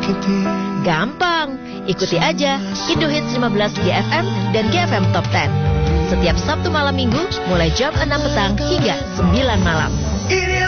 Gampang, ikuti aja Indo Hits 15 GFM dan GFM Top 10. Setiap Sabtu malam Minggu mulai jam 6 petang hingga 9 malam.